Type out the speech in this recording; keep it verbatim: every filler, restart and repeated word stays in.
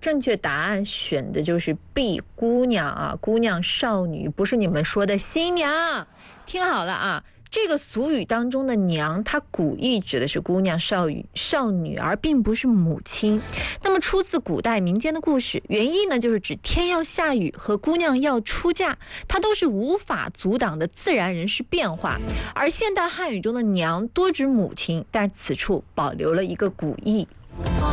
正确答案选的就是 B， 姑娘啊，姑娘少女，不是你们说的新娘。听好了啊。这个俗语当中的娘，它古意指的是姑娘、少女、少女，而并不是母亲。那么出自古代民间的故事，原意呢就是指天要下雨和姑娘要出嫁，它都是无法阻挡的自然人事变化。而现代汉语中的娘多指母亲，但此处保留了一个古意。